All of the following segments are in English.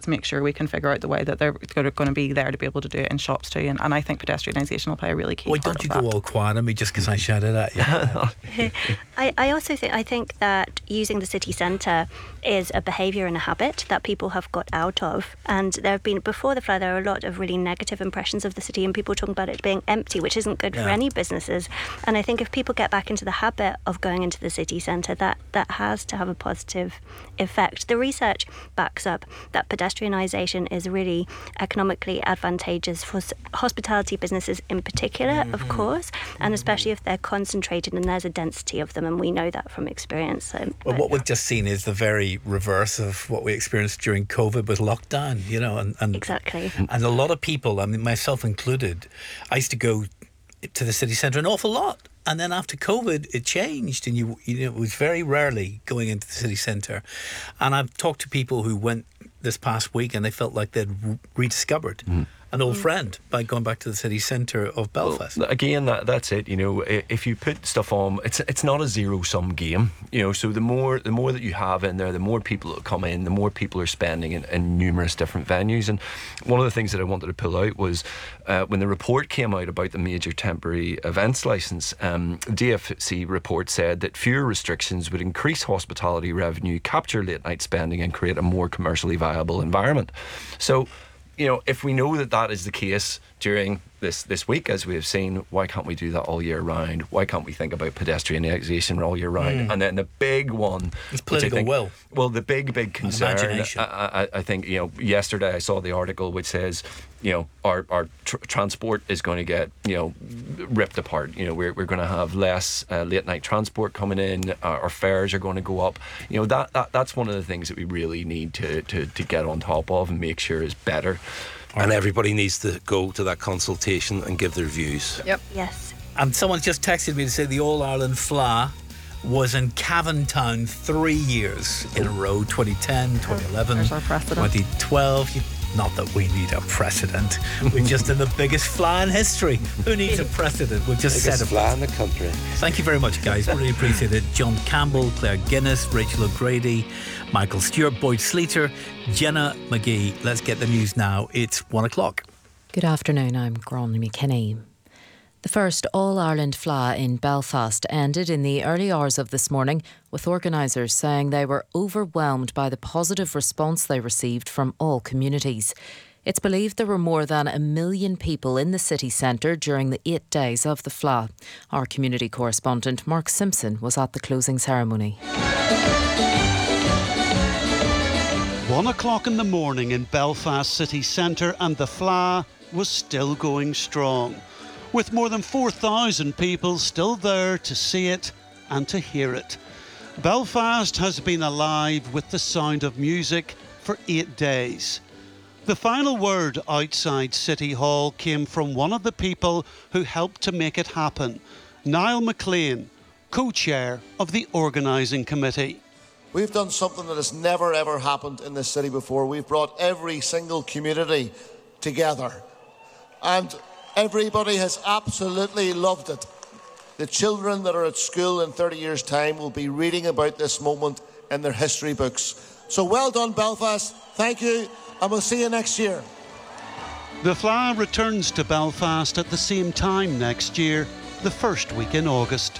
let's make sure we can figure out the way that they're going to be there to be able to do it in shops too. And I think pedestrianisation will play a really key part don't you of go all quiet on me just because I shouted at you? I think that using the city centre is a behaviour and a habit that people have got out of. And there have been, before the flood, there were a lot of really negative impressions of the city and people talking about it being empty, which isn't good for any businesses. And I think if people get back into the habit of going into the city centre, that has to have a positive effect. The research backs up that pedestrianisation is really economically advantageous for hospitality businesses in particular, of course, and especially if they're concentrated and there's a density of them, and we know that from experience. So, well, what we've just seen is the very reverse of what we experienced during COVID with lockdown, and exactly. And a lot of people, I mean, myself included, I used to go to the city centre an awful lot. And then after COVID, it changed, and it was very rarely going into the city centre. And I've talked to people who went this past week, and they felt like they'd rediscovered an old friend by going back to the city centre of Belfast. Well, again, that's it. If you put stuff on, it's not a zero-sum game. So the more that you have in there, the more people that come in, the more people are spending in numerous different venues. And one of the things that I wanted to pull out was when the report came out about the major temporary events licence, DFC report said that fewer restrictions would increase hospitality revenue, capture late night spending, and create a more commercially viable environment. So, if we know that is the case during this week, as we have seen, why can't we do that all year round? Why can't we think about pedestrianisation all year round? And then the big one is political will. Well, the big concern, I think, yesterday I saw the article which says, our transport is going to get, ripped apart. We're going to have less late night transport coming in. Our fares are going to go up. That's one of the things that we really need to get on top of and make sure is better. And everybody needs to go to that consultation and give their views. Yep. Yes. And someone just texted me to say the All Ireland FLA was in Cavan Town 3 years in a row, 2010, 2011, 2012. Not that we need a precedent. We're just in the biggest FLA in history. Who needs a precedent? We've just said it. FLA in the country. Thank you very much, guys. Really appreciate it. John Campbell, Claire Guinness, Rachel O'Grady, Michael Stewart, Boyd Sleater, Jenna McGee. Let's get the news now. It's 1 o'clock. Good afternoon. I'm Gráinne McKinney. The first All-Ireland FLA in Belfast ended in the early hours of this morning, with organisers saying they were overwhelmed by the positive response they received from all communities. It's believed there were more than 1 million people in the city centre during the 8 days of the FLA. Our community correspondent Mark Simpson was at the closing ceremony. 1 o'clock in the morning in Belfast city centre, and the FLA was still going strong, with more than 4,000 people still there to see it and to hear it. Belfast has been alive with the sound of music for 8 days. The final word outside City Hall came from one of the people who helped to make it happen, Niall McLean, co-chair of the organising committee. We've done something that has never ever happened in this city before. We've brought every single community together, and everybody has absolutely loved it. The children that are at school in 30 years' time will be reading about this moment in their history books. So well done, Belfast. Thank you, and we'll see you next year. The FLA returns to Belfast at the same time next year, the first week in August.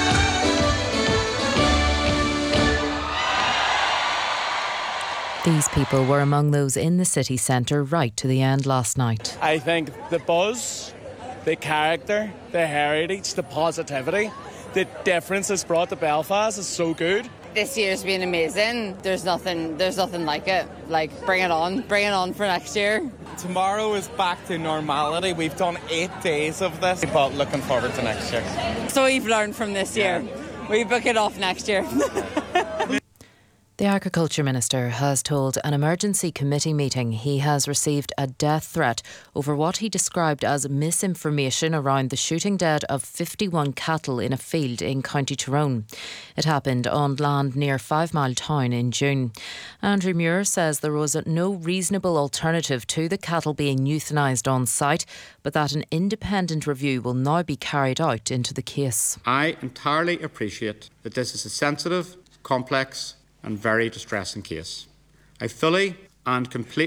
These people were among those in the city centre right to the end last night. I think the buzz, the character, the heritage, the positivity, the difference it's brought to Belfast is so good. This year's been amazing. There's nothing like it. Like, bring it on for next year. Tomorrow is back to normality. We've done 8 days of this, but looking forward to next year. So we've learned from this year. We book it off next year. The Agriculture Minister has told an emergency committee meeting he has received a death threat over what he described as misinformation around the shooting dead of 51 cattle in a field in County Tyrone. It happened on land near 5 Mile Town in June. Andrew Muir says there was no reasonable alternative to the cattle being euthanised on site, but that an independent review will now be carried out into the case. I entirely appreciate that this is a sensitive, complex and very distressing case. I fully and completely